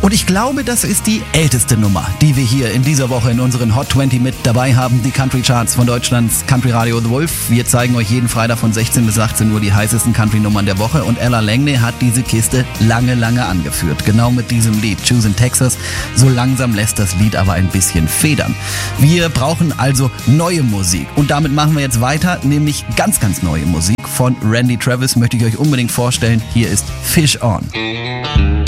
Und ich glaube, das ist die älteste Nummer, die wir hier in dieser Woche in unseren Hot 20 mit dabei haben. Die Country Charts von Deutschlands Country Radio The Wolf. Wir zeigen euch jeden Freitag von 16 bis 18 Uhr die heißesten Country-Nummern der Woche. Und Ella Langley hat diese Kiste lange angeführt. Genau mit diesem Lied, Choosin' Texas. So langsam lässt das Lied aber ein bisschen federn. Wir brauchen also neue Musik. Und damit machen wir jetzt weiter, nämlich ganz neue Musik. Von Randy Travis möchte ich euch unbedingt vorstellen. Hier ist Fish On.